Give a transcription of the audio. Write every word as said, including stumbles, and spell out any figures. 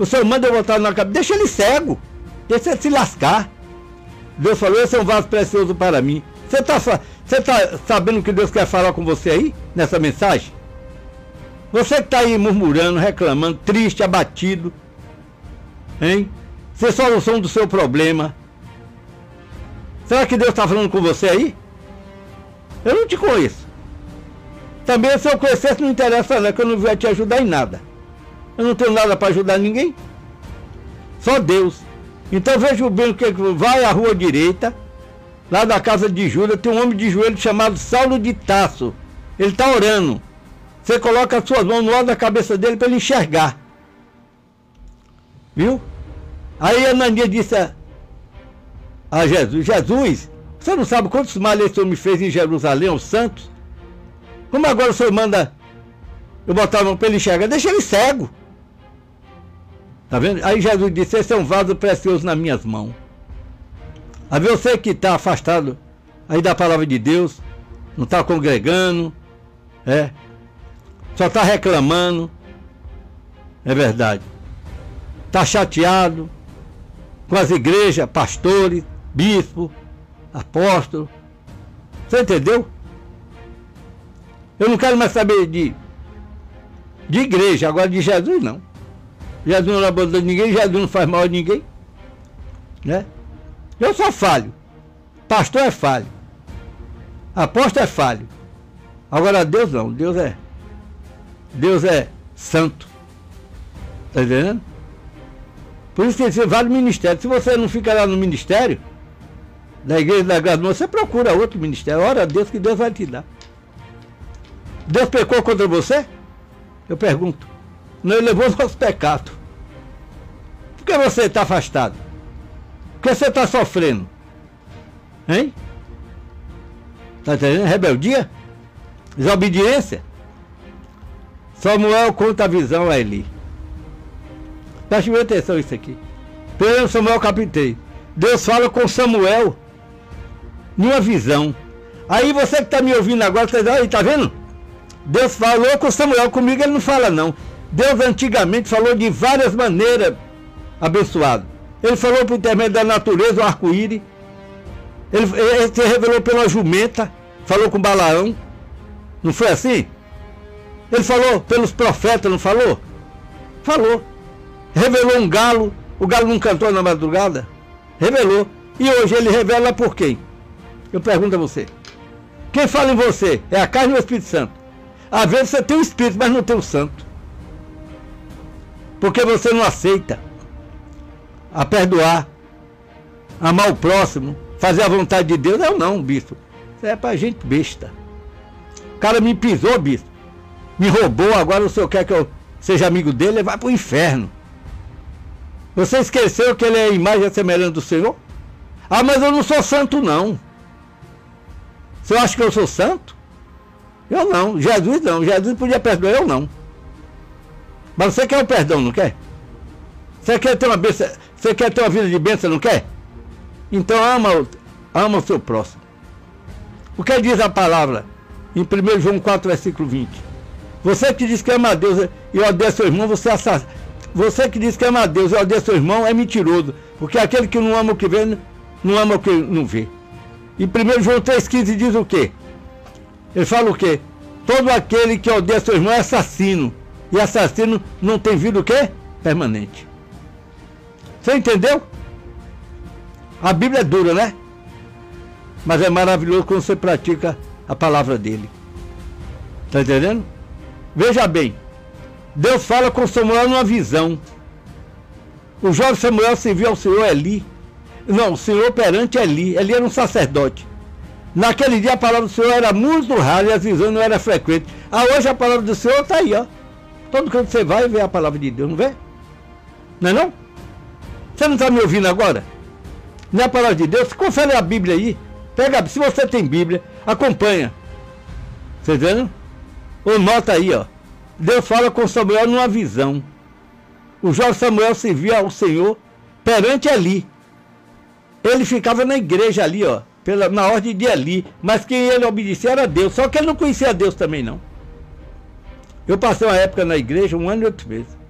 O Senhor manda eu botar na cabeça, deixa ele cego, deixa ele se lascar. Deus falou, esse é um vaso precioso para mim. Você está você tá sabendo o que Deus quer falar com você aí, nessa mensagem? Você que está aí murmurando, reclamando, triste, abatido, hein? Sem solução do seu problema. Será que Deus está falando com você aí? Eu não te conheço. Também se eu conhecesse não interessa não, que eu não vou te ajudar em nada. Eu não tenho nada para ajudar ninguém. Só Deus. Então veja bem o que vai à rua direita, lá da casa de Júlia, tem um homem de joelho chamado Saulo de Tarso. Ele está orando. Você coloca as suas mãos no lado da cabeça dele para ele enxergar. Viu? Aí Ananias disse a, a Jesus, Jesus, você não sabe quantos males esse homem fez em Jerusalém aos santos? Como agora o senhor manda eu botar a mão para ele enxergar? Deixa ele cego. Tá vendo? Aí Jesus disse, esse é um vaso precioso nas minhas mãos. A ver você que está afastado aí da palavra de Deus, não está congregando, é, só está reclamando, é verdade. Está chateado com as igrejas, pastores, bispos, apóstolos. Você entendeu? Eu não quero mais saber de, de igreja, agora de Jesus não. Jesus não abandona ninguém, Jesus não faz mal a ninguém, né? Eu sou falho, pastor é falho, apóstolo é falho. Agora Deus não, Deus é Deus é santo. Está entendendo? Por isso que você vai no ministério. Se você não fica lá no ministério da igreja da graça, você procura outro ministério. Ora a Deus que Deus vai te dar. Deus pecou contra você? Eu pergunto. Não, ele levou os nossos pecados. Por que você está afastado? Por que você está sofrendo? Hein? Está entendendo? Rebeldia? Desobediência? Samuel conta a visão a Eli. Preste bem atenção isso aqui. primeiro Samuel capítulo três. Deus fala com Samuel numa visão. Aí você que está me ouvindo agora, você diz, aí, tá vendo? Deus falou com Samuel, comigo ele não fala não. Deus antigamente falou de várias maneiras, abençoado. Ele falou por intermédio da natureza, o arco-íris. Ele, ele se revelou pela jumenta, falou com Balaão. Não foi assim? Ele falou pelos profetas, não falou? Falou. Revelou um galo, o galo não cantou na madrugada? Revelou. E hoje ele revela por quem? Eu pergunto a você. Quem fala em você? É a carne ou o Espírito Santo? Às vezes você tem o Espírito, mas não tem o Santo. Porque você não aceita a perdoar, amar o próximo, fazer a vontade de Deus. Eu não, bispo. Isso é pra gente besta. O cara me pisou, bispo. Me roubou, agora o senhor quer que eu seja amigo dele? Ele vai pro inferno. Você esqueceu que ele é a imagem e a semelhança do Senhor? Ah, mas eu não sou santo não. Você acha que eu sou santo? Eu não. Jesus não. Jesus podia perdoar, eu não. Mas você quer o perdão, não quer? Você quer ter uma bênção, você quer ter uma vida de bênção, não quer? Então ama, ama o seu próximo. O que diz a palavra em primeiro João quatro, versículo vinte? Você que diz que ama a Deus e odeia seu irmão, você assassina. Você que diz que ama a Deus e odeia seu irmão é mentiroso. Porque aquele que não ama o que vê, não ama o que não vê. E primeiro João três, quinze diz o quê? Ele fala o quê? Todo aquele que odeia seu irmão é assassino. E assassino não tem vida o quê? Permanente. Você entendeu? A Bíblia é dura, né? Mas é maravilhoso quando você pratica a palavra dele. Está entendendo? Veja bem. Deus fala com Samuel numa visão. O jovem Samuel serviu ao Senhor Eli. Não, o Senhor perante Eli. Eli era um sacerdote. Naquele dia a palavra do Senhor era muito rara e as visões não eram frequentes. Ah, hoje a palavra do Senhor está aí, ó. Todo canto você vai ver a palavra de Deus, não vê? Não é não? Você não está me ouvindo agora? Não é a palavra de Deus? Confere a Bíblia aí. Pega, se você tem Bíblia, acompanha. Você vendo? Ou nota aí, ó. Deus fala com Samuel numa visão. O jovem Samuel servia ao Senhor perante Eli. Ele ficava na igreja ali, ó, pela, na ordem de Eli. Mas quem ele obedecia era Deus. Só que ele não conhecia Deus também, não. Eu passei uma época na igreja, um ano e oito meses.